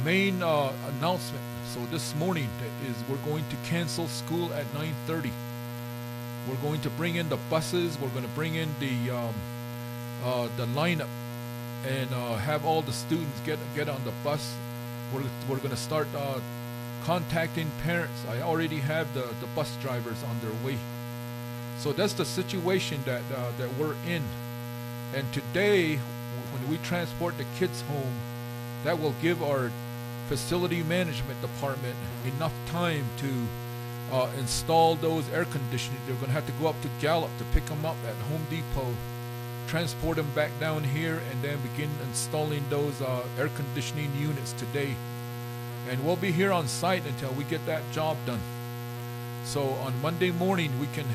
main announcement. So this morning is we're going to cancel school at 9:30. We're going to bring in the buses. We're going to bring in the lineup and have all the students get on the bus. We're going to start contacting parents. I already have the bus drivers on their way. So that's the situation that we're in. And today, when we transport the kids home, that will give our facility management department enough time to install those air conditioning. They're going to have to go up to Gallup to pick them up at Home Depot, transport them back down here, and then begin installing those air conditioning units today. And we'll be here on site until we get that job done. So on Monday morning, we can